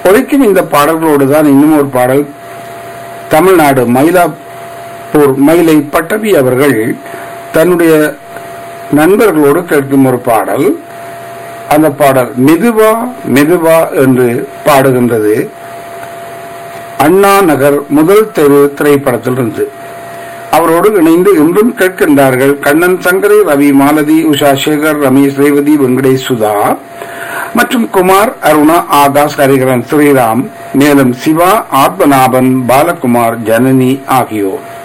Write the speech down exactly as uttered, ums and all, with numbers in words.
ஒலிக்கும் இந்த பாடல்களோடு தான் இன்னும் ஒரு பாடல் தமிழ்நாடு மயிலாப்பூர் மயிலை பட்டவி அவர்கள் தன்னுடைய நண்பர்களோடு கேட்கும் ஒரு பாடல். அந்த பாடல் மெதுவா மெதுவா என்று பாடுகின்றது. அண்ணா நகர் முதல் தெரு திரைப்படத்திலிருந்து அவரோடு இணைந்து இன்றும் கேட்கின்றார்கள் கண்ணன் சங்கரை, ரவி, மாலதி, உஷா சேகர், ரமேஷ், ரேவதி, வெங்கடேஷ், சுதா மற்றும் குமார், அருணா, ஆகாஷ், ஹரிகரன், ஸ்ரீராம், மேலும் சிவா, ஆத்மநாபன், பாலகுமார், ஜனனி ஆகியோர்.